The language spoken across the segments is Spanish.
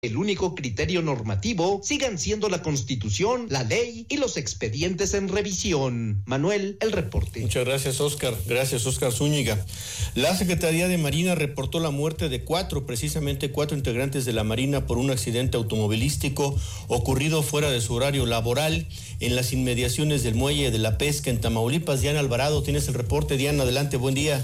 El único criterio normativo sigan siendo la Constitución, la ley y los expedientes en revisión. Manuel, el reporte. Muchas gracias, Óscar. Gracias, Óscar Zúñiga. La Secretaría de Marina reportó la muerte de cuatro integrantes de la Marina por un accidente automovilístico ocurrido fuera de su horario laboral en las inmediaciones del Muelle de la Pesca en Tamaulipas. Diana Alvarado, tienes el reporte. Diana, adelante, buen día.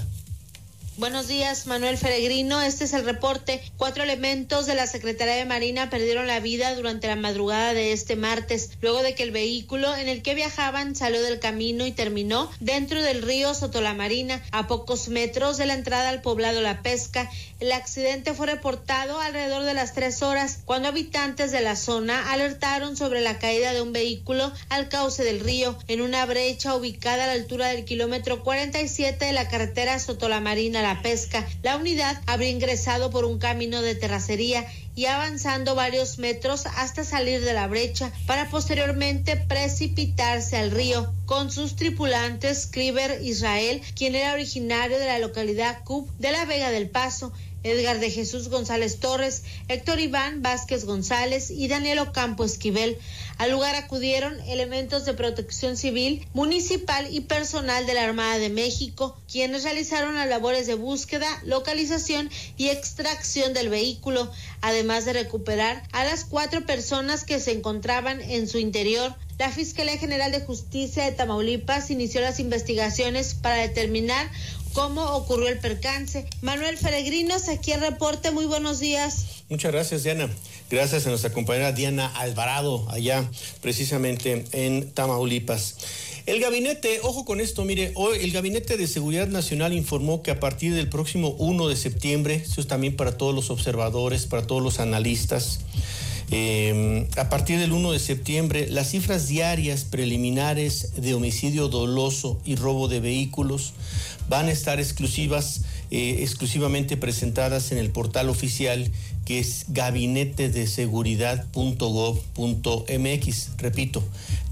Buenos días, Manuel Peregrino. Este es el reporte. 4 elementos de la Secretaría de Marina perdieron la vida durante la madrugada de este martes, luego de que el vehículo en el que viajaban salió del camino y terminó dentro del río Sotolamarina, a pocos metros de la entrada al poblado La Pesca. El accidente fue reportado alrededor de las 3 horas, cuando habitantes de la zona alertaron sobre la caída de un vehículo al cauce del río, en una brecha ubicada a la altura del kilómetro 47 de la carretera Sotolamarina La Pesca. La unidad habría ingresado por un camino de terracería y avanzando varios metros hasta salir de la brecha para posteriormente precipitarse al río con sus tripulantes Cliver Israel, quien era originario de la localidad Cub de la Vega del Paso, Edgar de Jesús González Torres, Héctor Iván Vázquez González y Daniel Ocampo Esquivel. Al lugar acudieron elementos de protección civil, municipal y personal de la Armada de México, quienes realizaron las labores de búsqueda, localización y extracción del vehículo, además de recuperar a las 4 personas que se encontraban en su interior. La Fiscalía General de Justicia de Tamaulipas inició las investigaciones para determinar cómo ocurrió el percance. Manuel Peregrinos, aquí el reporte. Muy buenos días. Muchas gracias, Diana. Gracias a nuestra compañera Diana Alvarado, allá precisamente en Tamaulipas. El gabinete, ojo con esto, mire, hoy el Gabinete de Seguridad Nacional informó que a partir del próximo 1 de septiembre, eso es también para todos los observadores, para todos los analistas, a partir del 1 de septiembre, las cifras diarias preliminares de homicidio doloso y robo de vehículos van a estar exclusivamente presentadas en el portal oficial, que es gabinetedeseguridad.gov.mx. Repito,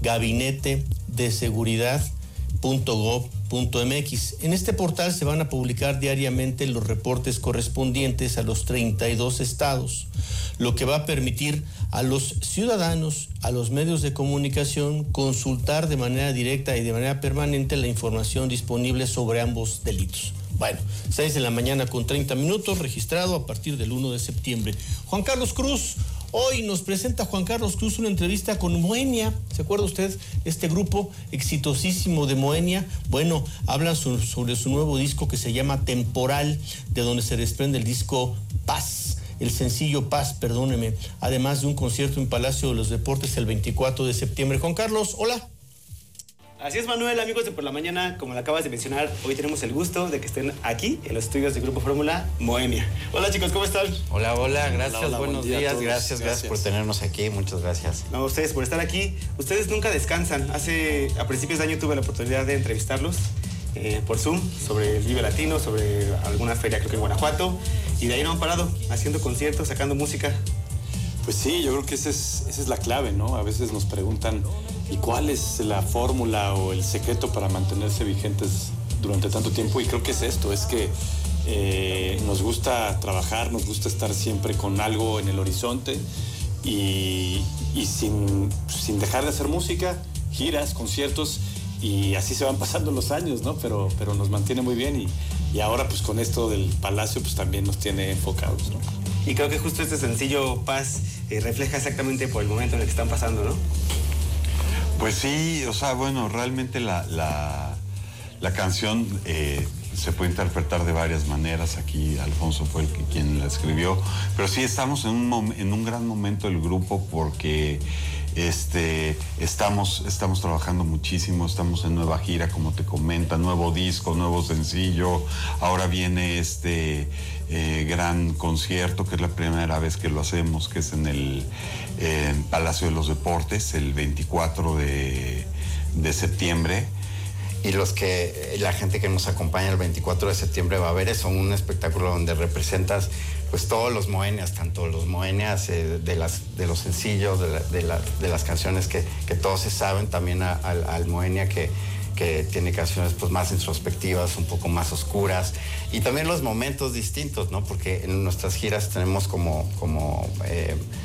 gabinetedeseguridad.gov.mx. En este portal se van a publicar diariamente los reportes correspondientes a los 32 estados, lo que va a permitir a los ciudadanos, a los medios de comunicación, consultar de manera directa y de manera permanente la información disponible sobre ambos delitos. Bueno, 6:30 a.m, registrado a partir del 1 de septiembre. Juan Carlos Cruz, hoy nos presenta Juan Carlos Cruz una entrevista con Moenia. ¿Se acuerda usted? Este grupo exitosísimo de Moenia. Bueno, hablan sobre su nuevo disco que se llama Temporal, de donde se desprende el disco Paz, el sencillo Paz, perdóneme, además de un concierto en Palacio de los Deportes el 24 de septiembre. Juan Carlos, hola. Así es, Manuel, amigos de Por la Mañana, como lo acabas de mencionar, hoy tenemos el gusto de que estén aquí en los estudios de Grupo Fórmula Moenia. Hola, chicos, ¿cómo están? Hola, gracias, hola, buenos días, gracias por tenernos aquí, muchas gracias. No, ustedes por estar aquí. Ustedes nunca descansan. A principios de año tuve la oportunidad de entrevistarlos por Zoom sobre el Vive Latino, sobre alguna feria, creo que en Guanajuato, y de ahí no han parado, haciendo conciertos, sacando música. Pues sí, yo creo que esa es la clave, ¿no? A veces nos preguntan, ¿y cuál es la fórmula o el secreto para mantenerse vigentes durante tanto tiempo? Y creo que es esto, es que nos gusta trabajar, nos gusta estar siempre con algo en el horizonte y sin dejar de hacer música, giras, conciertos, y así se van pasando los años, ¿no? Pero nos mantiene muy bien y ahora pues con esto del Palacio pues también nos tiene enfocados, ¿no? Y creo que justo este sencillo Paz refleja exactamente por el momento en el que están pasando, ¿no? Pues sí, o sea, bueno, realmente la canción se puede interpretar de varias maneras. Aquí Alfonso fue quien la escribió, pero sí estamos en un gran momento del grupo porque estamos trabajando muchísimo, estamos en nueva gira, como te comenta, nuevo disco, nuevo sencillo. Ahora viene gran concierto, que es la primera vez que lo hacemos, que es en el Palacio de los Deportes, el 24 de septiembre. Y la gente que nos acompaña el 24 de septiembre va a ver eso, un espectáculo donde representas pues todos los Moenias, tanto los Moenias de los sencillos, de las canciones que todos se saben, también al Moenia que tiene canciones pues más introspectivas, un poco más oscuras, y también los momentos distintos, ¿no? Porque en nuestras giras tenemos como